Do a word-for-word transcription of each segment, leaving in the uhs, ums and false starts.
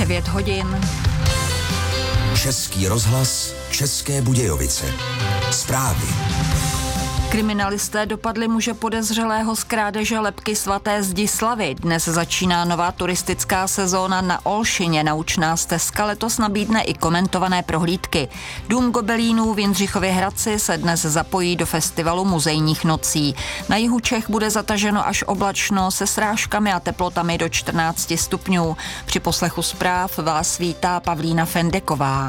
devět hodin. Český rozhlas, České Budějovice. Zprávy. Kriminalisté dopadli muže podezřelého z krádeže lebky svaté Zdislavy. Dnes začíná nová turistická sezóna na Olšině. Naučná stezka letos nabídne i komentované prohlídky. Dům Gobelínů v Jindřichově Hradci se dnes zapojí do festivalu muzejních nocí. Na jihu Čech bude zataženo až oblačno se srážkami a teplotami do čtrnáct stupňů. Při poslechu zpráv vás vítá Pavlína Fendeková.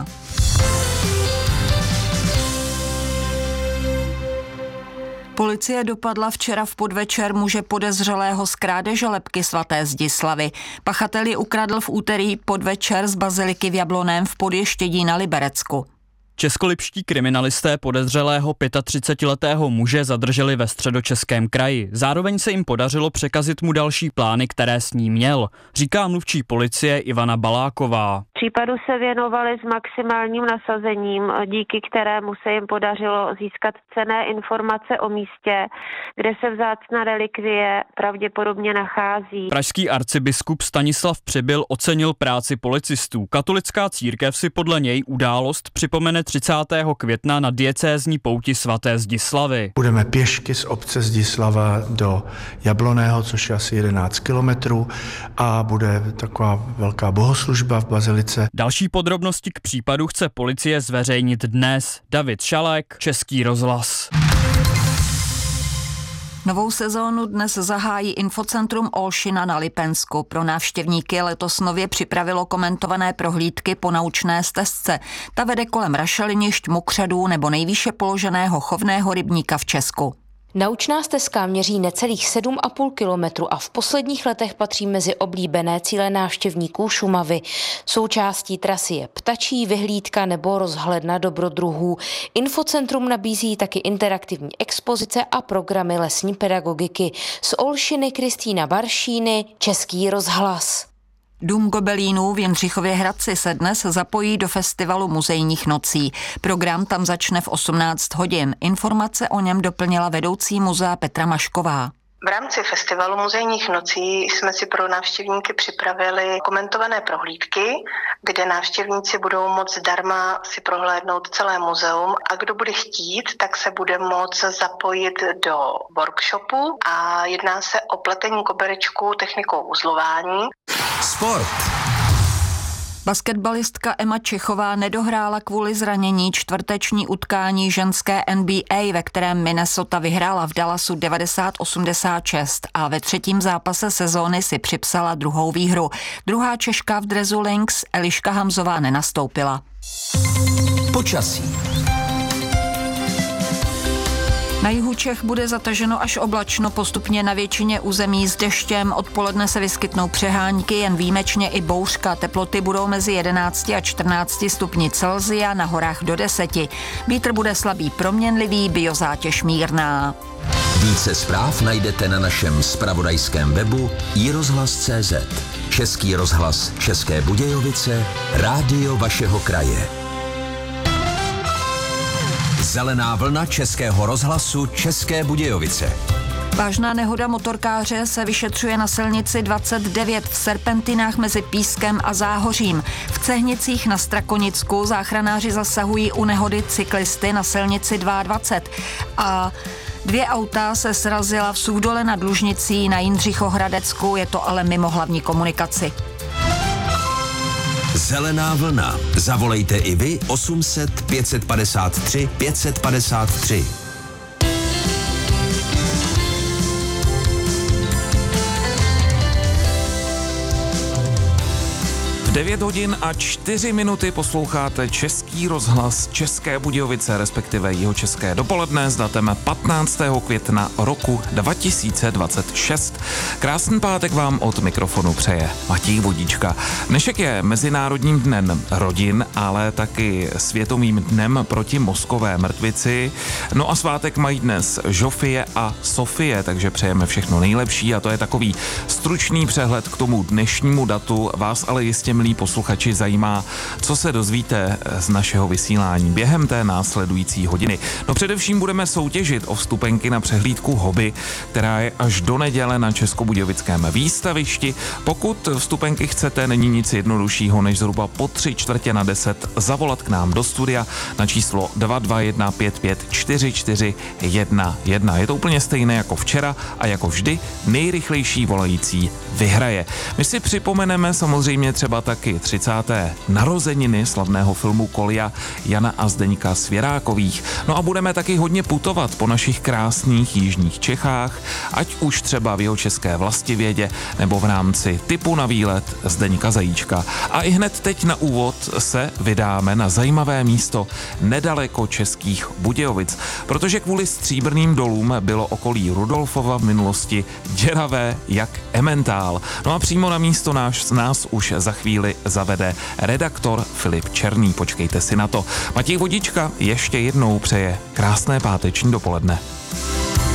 Policie dopadla včera v podvečer muže podezřelého z krádeže lebky svaté Zdislavy. Pachatel ji ukradl v úterý podvečer z baziliky v Jablonném v Podještědí na Liberecku. Českolipští kriminalisté podezřelého třicetiletého muže zadrželi ve Středočeském kraji. Zároveň se jim podařilo překazit mu další plány, které s ním měl, říká mluvčí policie Ivana Baláková. Případu se věnovali s maximálním nasazením, díky kterému se jim podařilo získat cenné informace o místě, kde se vzácná relikvie pravděpodobně nachází. Pražský arcibiskup Stanislav Přibyl ocenil práci policistů. Katolická církev si podle něj událost připomene třicátého května na diecézní pouti svaté Zdislavy. Budeme pěšky z obce Zdislava do Jablonného, což je asi jedenáct kilometrů, a bude taková velká bohoslužba v bazilice. Další podrobnosti k případu chce policie zveřejnit dnes. David Šalek, Český rozhlas. Novou sezónu dnes zahájí Infocentrum Olšina na Lipensku. Pro návštěvníky letos nově připravilo komentované prohlídky po naučné stezce. Ta vede kolem rašelinišť, mokřadů nebo nejvýše položeného chovného rybníka v Česku. Naučná stezka měří necelých sedm a půl kilometru a v posledních letech patří mezi oblíbené cíle návštěvníků Šumavy. Součástí trasy je ptačí vyhlídka nebo rozhledna dobrodruhů. Infocentrum nabízí taky interaktivní expozice a programy lesní pedagogiky. Z Olšiny Kristýna Baršíny, Český rozhlas. Dům Gobelínů v Jindřichově Hradci se dnes zapojí do festivalu muzejních nocí. Program tam začne v osmnáct hodin. Informace o něm doplnila vedoucí muzea Petra Mašková. V rámci festivalu muzejních nocí jsme si pro návštěvníky připravili komentované prohlídky, kde návštěvníci budou moct zdarma si prohlédnout celé muzeum a kdo bude chtít, tak se bude moct zapojit do workshopu a jedná se o pletení koberečku technikou uzlování. Sport. Basketbalistka Emma Čechová nedohrála kvůli zranění čtvrteční utkání ženské N B A, ve kterém Minnesota vyhrála v Dallasu devadesát osmdesát šest a ve třetím zápase sezóny si připsala druhou výhru. Druhá Češka v dresu Lynx Eliška Hamzová nenastoupila. Počasí. Na jihu Čech bude zataženo až oblačno, postupně na většině území s deštěm. Odpoledne se vyskytnou přehánky, jen výjimečně i bouřka. Teploty budou mezi jedenácti a čtrnácti stupni Celsia, na horách do deseti. Vítr bude slabý proměnlivý, biozátěž mírná. Více zpráv najdete na našem zpravodajském webu i rozhlas tečka cé zet. Český rozhlas České Budějovice, rádio vašeho kraje. Zelená vlna Českého rozhlasu České Budějovice. Vážná nehoda motorkáře se vyšetřuje na silnici dvacet devět v serpentinách mezi Pískem a Záhořím. V Cehnicích na Strakonicku záchranáři zasahují u nehody cyklisty na silnici dvacet dva a dvě auta se srazila v Suchdole nad Lužnicí na Jindřichohradecku, je to ale mimo hlavní komunikaci. Zelená vlna. Zavolejte i vy osm set pět set padesát tři pět set padesát tři. devět hodin a čtyři minuty posloucháte Český rozhlas České Budějovice, respektive Jihočeské dopoledne s datem patnáctého května roku dva tisíce dvacet šest. Krásný pátek vám od mikrofonu přeje Matěj Vodíčka. Dnešek je Mezinárodním dnem rodin, ale taky Světovým dnem proti mozkové mrtvici. No a svátek mají dnes Žofie a Sofie, takže přejeme všechno nejlepší a to je takový stručný přehled k tomu dnešnímu datu. Vás ale jistě, milí milí posluchači, zajímá, co se dozvíte z našeho vysílání během té následující hodiny. No především budeme soutěžit o vstupenky na přehlídku Hobby, která je až do neděle na Českobudějovickém výstavišti. Pokud vstupenky chcete, není nic jednoduššího, než zhruba po tři čtvrtě na deset zavolat k nám do studia na číslo dva dva jedna pět pět čtyři čtyři jedna jedna. Je to úplně stejné jako včera a jako vždy nejrychlejší volající vyhraje. My si připomeneme samozřejmě třeba taky třicáté narozeniny slavného filmu Kolia Jana a Zdeňka Svěrákových. No a budeme taky hodně putovat po našich krásných jižních Čechách, ať už třeba v jihočeské Vlastivědě nebo v rámci Tipu na výlet Zdeňka Zajíčka. A i hned teď na úvod se vydáme na zajímavé místo nedaleko Českých Budějovic, protože kvůli stříbrným dolům bylo okolí Rudolfova v minulosti děravé jak ementál. No a přímo na místo nás, nás už za chvíli zavede redaktor Filip Černý. Počkejte si na to. Matěj Vodička ještě jednou přeje krásné páteční dopoledne.